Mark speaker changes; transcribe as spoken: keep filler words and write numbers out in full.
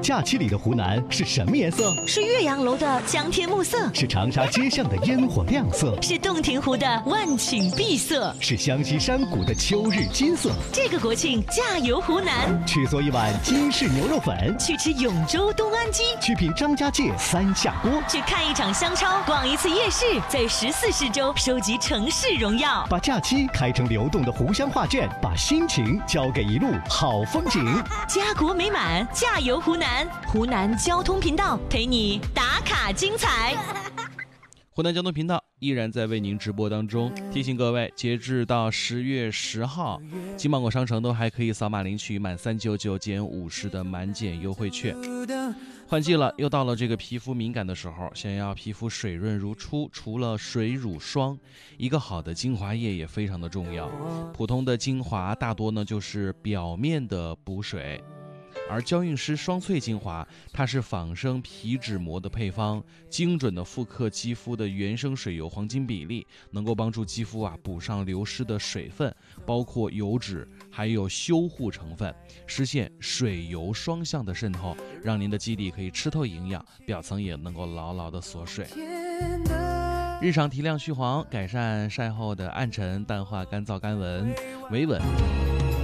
Speaker 1: 假期里的湖南是什么颜色？
Speaker 2: 是岳阳楼的江天暮色，
Speaker 1: 是长沙街巷的烟火亮色，
Speaker 2: 是洞庭湖的万顷碧色，
Speaker 1: 是湘西山谷的秋日金色。
Speaker 2: 这个国庆驾游湖南，
Speaker 1: 去做一碗金氏牛肉粉，
Speaker 2: 去吃永州东安鸡，
Speaker 1: 去品张家界三下锅，
Speaker 2: 去看一场湘超，逛一次夜市，在十四市州收集城市荣耀。
Speaker 1: 把假期开成流动的湖湘画卷，把心情交给一路好风景。
Speaker 2: 家国美满，驾游湖南，湖南交通频道陪你打卡精彩。
Speaker 3: 湖南交通频道依然在为您直播当中，提醒各位，截至到十月十号，金芒果商城都还可以扫码领取满三九九减五十的满减优惠券。换季了，又到了这个皮肤敏感的时候，想要皮肤水润如初，除了水乳霜，一个好的精华液也非常的重要。普通的精华大多呢就是表面的补水，而娇韵诗双萃精华，它是仿生皮脂膜的配方，精准的复刻肌肤的原生水油黄金比例，能够帮助肌肤啊补上流失的水分，包括油脂还有修护成分，实现水油双向的渗透，让您的基底可以吃透营养，表层也能够牢牢的锁水。日常提亮去黄，改善晒后的暗沉，淡化干燥干纹，维稳